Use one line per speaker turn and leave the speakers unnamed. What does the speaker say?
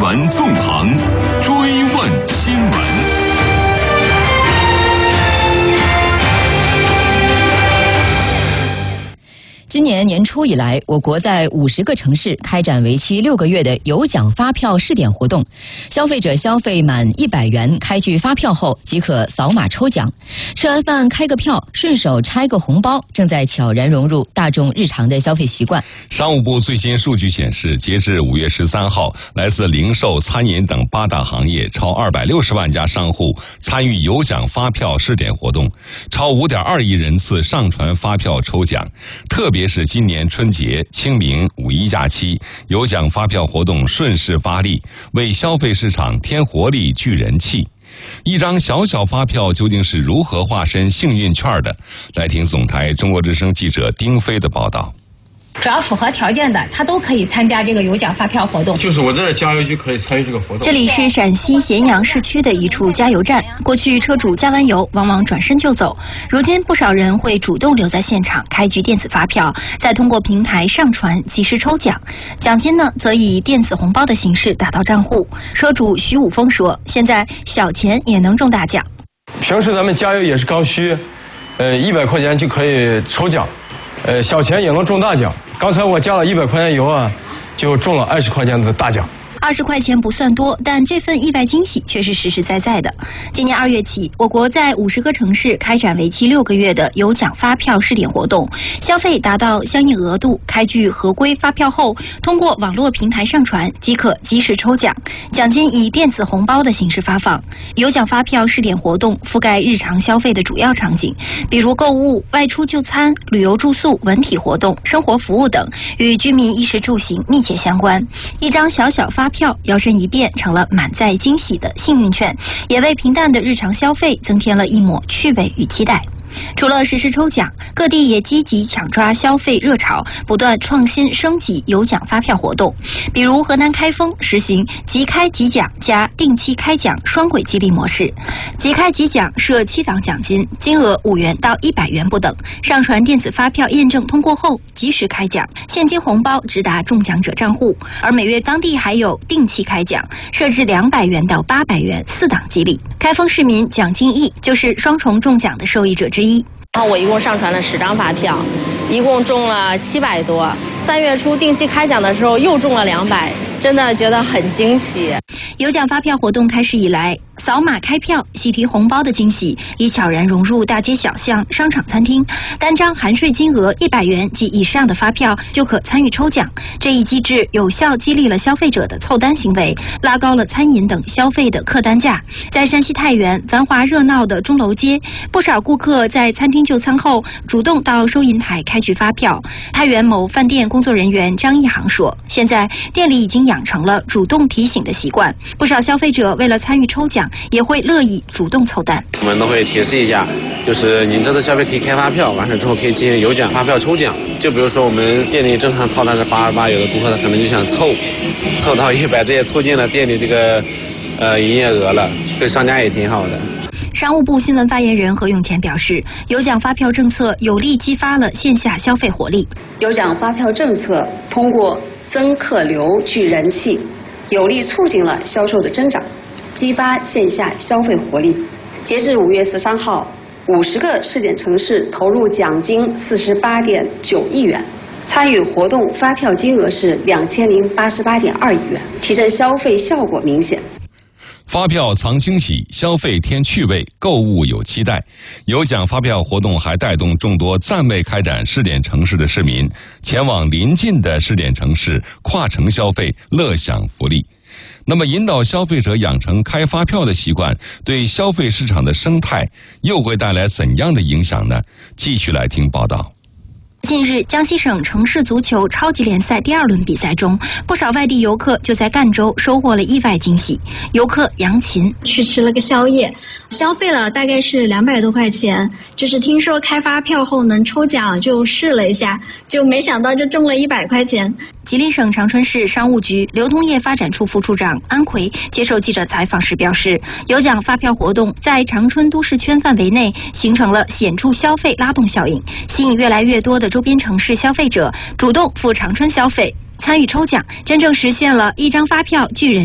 闻纵横，追问新闻。
今年年初以来，我国在50个城市开展为期6个月的有奖发票试点活动。消费者消费满100元开具发票后，即可扫码抽奖。吃完饭开个票，顺手拆个红包，正在悄然融入大众日常的消费习惯。
商务部最新数据显示，截至5月13号，来自零售、餐饮等8大行业超260万家商户参与有奖发票试点活动，超5.2亿人次上传发票抽奖。特别是今年春节、清明、五一假期，有奖发票活动顺势发力，为消费市场添活力、聚人气。一张小小发票究竟是如何化身幸运券的？来听总台中国之声记者丁飞的报道。
只要符合条件的，他都可以参加这个有奖发票活动。
就是我在这加油就可以参与这个活动。
这里是陕西咸阳市区的一处加油站。过去车主加完油往往转身就走，如今不少人会主动留在现场开具电子发票，再通过平台上传及时抽奖。奖金呢，则以电子红包的形式打到账户。车主徐武峰说：“现在小钱也能中大奖。
平时咱们加油也是刚需，100块钱就可以抽奖，小钱也能中大奖。刚才我加了100块钱油啊，就中了20块钱的大奖。
”20块钱不算多，但这份意外惊喜却是实实在在的。今年2月起，我国在50个城市开展为期6个月的有奖发票试点活动，消费达到相应额度，开具合规发票后，通过网络平台上传即可及时抽奖，奖金以电子红包的形式发放。有奖发票试点活动覆盖日常消费的主要场景，比如购物、外出就餐、旅游住宿、文体活动、生活服务等，与居民衣食住行密切相关。一张小小发票摇身一变成了满载惊喜的幸运券，也为平淡的日常消费增添了一抹趣味与期待。除了实时抽奖，各地也积极抢抓消费热潮，不断创新升级有奖发票活动。比如河南开封实行即开即奖加定期开奖双轨激励模式，即开即奖设7档奖金，金额5元到100元不等，上传电子发票验证通过后及时开奖，现金红包直达中奖者账户。而每月当地还有定期开奖，设置200元到800元4档激励。开封市民蒋金义就是双重中奖的受益者之一。
我一共上传了10张发票，一共中了700多。3月初定期开奖的时候又中了200，真的觉得很惊喜。
有奖发票活动开始以来，扫码开票、喜提红包的惊喜已悄然融入大街小巷、商场、餐厅。单张含税金额100元及以上的发票就可参与抽奖。这一机制有效激励了消费者的凑单行为，拉高了餐饮等消费的客单价。在山西太原繁华热闹的钟楼街，不少顾客在餐厅就餐后主动到收银台开具发票。太原某饭店工作人员张一航说：“现在店里已经养成了主动提醒的习惯，不少消费者为了参与抽奖，也会乐意主动凑单。
我们都会提示一下，就是您这次消费可以开发票，完事之后可以进行有奖发票抽奖。就比如说我们店里正常套餐是88，有的顾客他可能就想凑到100，这也促进了店里这个营业额了，对商家也挺好的。”
商务部新闻发言人何永前表示，有奖发票政策有力激发了线下消费活力。
有奖发票政策通过增客流、聚人气，有力促进了销售的增长，激发线下消费活力。截至5月13号，50个试点城市投入奖金48.9亿元，参与活动发票金额是2088.2亿元，提振消费效果明显。
发票藏惊喜，消费添趣味，购物有期待。有奖发票活动还带动众多暂未开展试点城市的市民前往邻近的试点城市跨城消费，乐享福利。那么引导消费者养成开发票的习惯，对消费市场的生态又会带来怎样的影响呢？继续来听报道。
近日，江西省城市足球超级联赛第2轮比赛中，不少外地游客就在赣州收获了意外惊喜。游客杨琴
去吃了个宵夜，消费了大概是200多块钱，就是听说开发票后能抽奖，就试了一下，就没想到就中了100块钱。
吉林省长春市商务局流通业发展处副处长安奎接受记者采访时表示，有奖发票活动在长春都市圈范围内形成了显著消费拉动效应，吸引越来越多的周边城市消费者主动赴长春消费，参与抽奖，真正实现了一张发票聚人